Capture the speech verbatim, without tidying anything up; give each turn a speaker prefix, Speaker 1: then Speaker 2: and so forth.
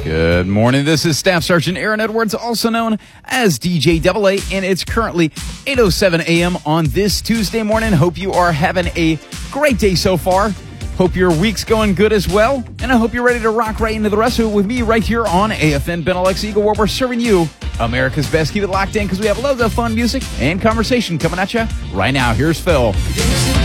Speaker 1: Good morning. This is Staff Sergeant Aaron Edwards, also known as D J Double A, and it's currently eight oh seven a.m. on this Tuesday morning. Hope you are having a great day so far. Hope your week's going good as well, and I hope you're ready to rock right into the rest of it with me right here on A F N Benelux Eagle, where we're serving you America's best. Keep it locked in because we have loads of fun music and conversation coming at you right now. Here's Phil.